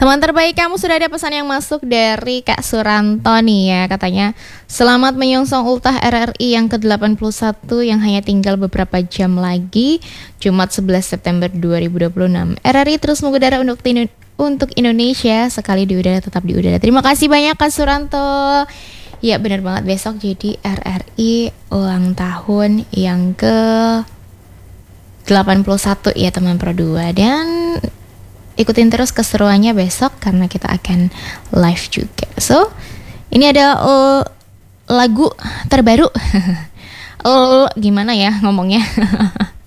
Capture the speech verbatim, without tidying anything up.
Teman terbaik kamu, sudah ada pesan yang masuk dari Kak Suranto nih ya. Katanya, selamat menyongsong ultah R R I yang ke delapan puluh satu yang hanya tinggal beberapa jam lagi, Jumat sebelas September dua ribu dua puluh enam. R R I terus mengudara untuk tinu- untuk Indonesia, sekali di udara tetap di udara. Terima kasih banyak Kak Suranto. Ya benar banget, besok jadi R R I ulang tahun yang ke delapan puluh satu ya teman Pro dua. Dan ikutin terus keseruannya besok karena kita akan live juga. So, ini ada uh, lagu terbaru. uh, gimana ya ngomongnya?